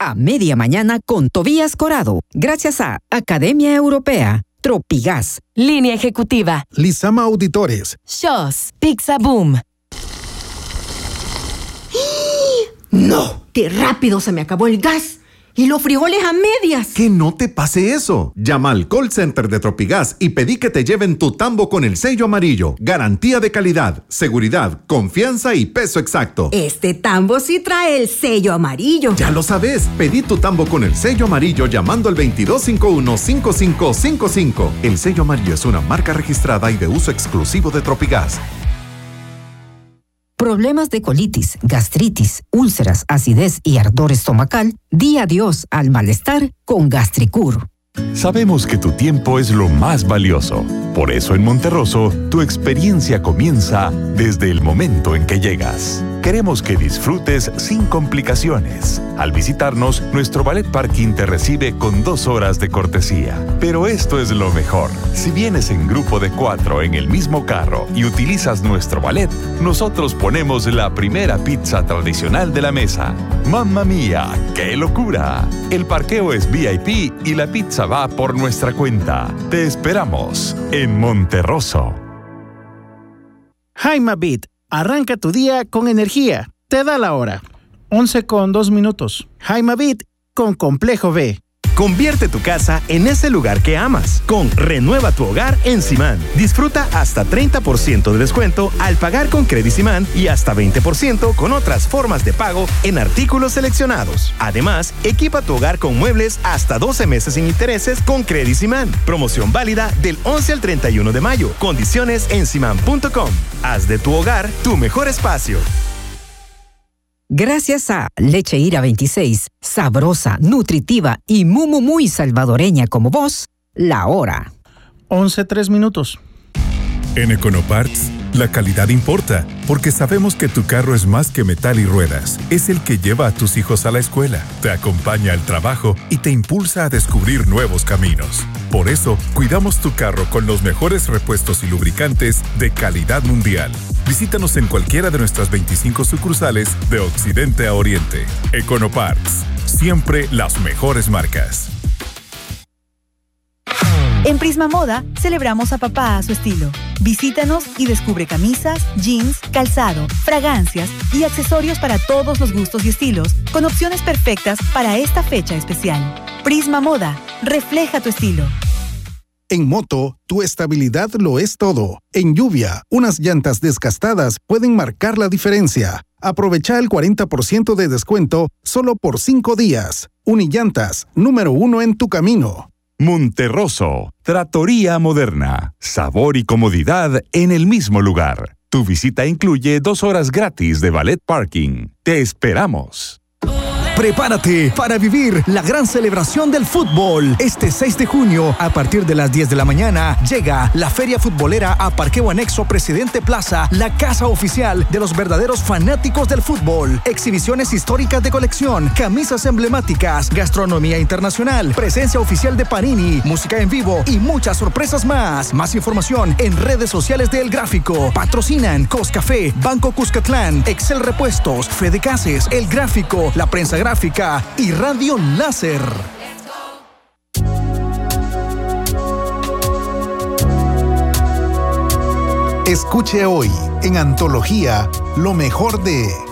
a media mañana con Tobías Corado, gracias a Academia Europea, Tropigas, Línea Ejecutiva, Lizama Auditores, Shows, Pizza Boom. ¡No! ¡Qué rápido se me acabó el gas! ¡Y los frijoles a medias! Que no te pase eso. Llama al call center de Tropigas y pedí que te lleven tu tambo con el sello amarillo. Garantía de calidad, seguridad, confianza y peso exacto. Este tambo sí trae el sello amarillo. Ya lo sabes. Pedí tu tambo con el sello amarillo llamando al 2251-5555. El sello amarillo es una marca registrada y de uso exclusivo de Tropigas. Problemas de colitis, gastritis, úlceras, acidez y ardor estomacal, di adiós al malestar con Gastricur. Sabemos que tu tiempo es lo más valioso. Por eso en Monterroso, tu experiencia comienza desde el momento en que llegas. Queremos que disfrutes sin complicaciones. Al visitarnos, nuestro Ballet Parking te recibe con 2 horas de cortesía. Pero esto es lo mejor. Si vienes en grupo de 4 en el mismo carro y utilizas nuestro ballet, nosotros ponemos la primera pizza tradicional de la mesa. ¡Mamma mía! ¡Qué locura! El parqueo es VIP y la pizza va por nuestra cuenta. Te esperamos en Monterroso. Jaimabit, arranca tu día con energía. Te da la hora. 11:02. Jaimabit con Complejo B. Convierte tu casa en ese lugar que amas con Renueva tu Hogar en Simán. Disfruta hasta 30% de descuento al pagar con Credisimán y hasta 20% con otras formas de pago en artículos seleccionados. Además, equipa tu hogar con muebles hasta 12 meses sin intereses con Credisimán. Promoción válida del 11 al 31 de mayo. Condiciones en simán.com. Haz de tu hogar tu mejor espacio. Gracias a Leche Ira 26, sabrosa, nutritiva y muy salvadoreña como vos, la hora. 11:03. En Econoparts, la calidad importa, porque sabemos que tu carro es más que metal y ruedas. Es el que lleva a tus hijos a la escuela, te acompaña al trabajo y te impulsa a descubrir nuevos caminos. Por eso, cuidamos tu carro con los mejores repuestos y lubricantes de calidad mundial. Visítanos en cualquiera de nuestras 25 sucursales de Occidente a Oriente. Econoparts, siempre las mejores marcas. En Prisma Moda, celebramos a papá a su estilo. Visítanos y descubre camisas, jeans, calzado, fragancias y accesorios para todos los gustos y estilos, con opciones perfectas para esta fecha especial. Prisma Moda, refleja tu estilo. En moto, tu estabilidad lo es todo. En lluvia, unas llantas desgastadas pueden marcar la diferencia. Aprovecha el 40% de descuento solo por 5 días. Unillantas, número 1 en tu camino. Monterroso, Trattoria Moderna. Sabor y comodidad en el mismo lugar. Tu visita incluye 2 horas gratis de Ballet Parking. Te esperamos. Prepárate para vivir la gran celebración del fútbol. Este 6 de junio, a partir de las 10 de la mañana, llega la Feria Futbolera a Parqueo Anexo Presidente Plaza, la casa oficial de los verdaderos fanáticos del fútbol. Exhibiciones históricas de colección, camisas emblemáticas, gastronomía internacional, presencia oficial de Panini, música en vivo y muchas sorpresas más. Más información en redes sociales de El Gráfico. Patrocinan Coscafé, Banco Cuscatlán, Excel Repuestos, Fede Cases, El Gráfico, La Prensa Gráfica y Radio Láser. Escuche hoy en Antología lo mejor de